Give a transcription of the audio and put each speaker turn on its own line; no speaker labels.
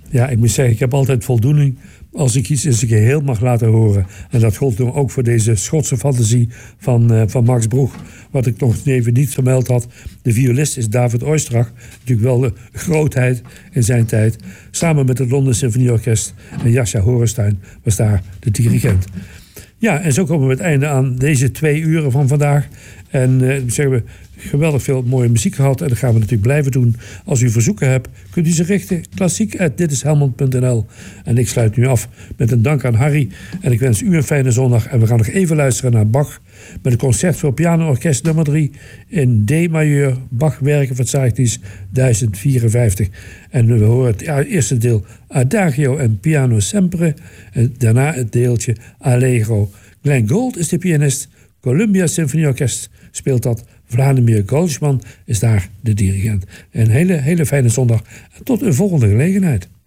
Ja, ik moet zeggen, ik heb altijd voldoening als ik iets in zijn geheel mag laten horen. En dat gold toen ook voor deze Schotse fantasie van Max Broeg. Wat ik nog even niet vermeld had. De violist is David Oistrakh. Natuurlijk wel de grootheid in zijn tijd. Samen met het London Symfonieorkest. En Jascha Horenstein was daar de dirigent. Ja, en zo komen we het einde aan deze 2 uren van vandaag. En zeggen we geweldig veel mooie muziek gehad. En dat gaan we natuurlijk blijven doen. Als u verzoeken hebt, kunt u ze richten. klassiek@ditishelmond.nl. En ik sluit nu af met een dank aan Harry. En ik wens u een fijne zondag. En we gaan nog even luisteren naar Bach. Met het concert voor piano-orkest nummer 3 in D-majeur. Bach werken van Saecki's 1054. En we horen het eerste deel Adagio en Piano Sempre. En daarna het deeltje Allegro. Glenn Gould is de pianist. Columbia Symfonieorkest speelt dat. Vladimir Goldsman is daar de dirigent. Een hele fijne zondag. En tot een volgende gelegenheid.